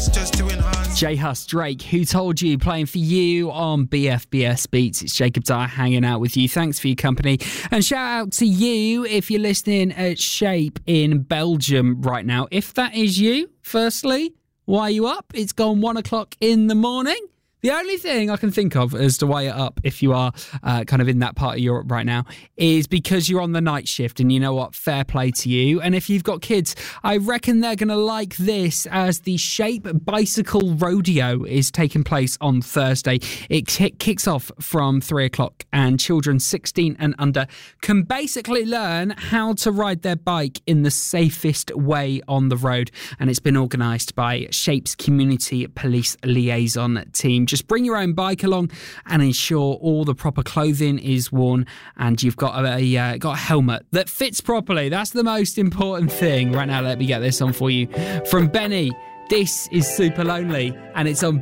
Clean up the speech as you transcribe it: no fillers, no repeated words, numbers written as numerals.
just to enhance. J Hus, Drake, Who Told You, playing for you on BFBS Beats. It's Jacob Dyer hanging out with you. Thanks for your company. And shout out to you if you're listening at Shape in Belgium right now. If that is you, firstly, why are you up? It's gone 1 o'clock in the morning. The only thing I can think of as to why you're up, if you are kind of in that part of Europe right now, is because you're on the night shift, and you know what? Fair play to you. And if you've got kids, I reckon they're going to like this, as the Shape Bicycle Rodeo is taking place on Thursday. It kicks off from 3 o'clock, and children 16 and under can basically learn how to ride their bike in the safest way on the road. And it's been organised by Shape's Community Police Liaison team. Just bring your own bike along and ensure all the proper clothing is worn, and you've got a helmet that fits properly. That's the most important thing. Right now, let me get this on for you from Benny. This is Super Lonely, and it's on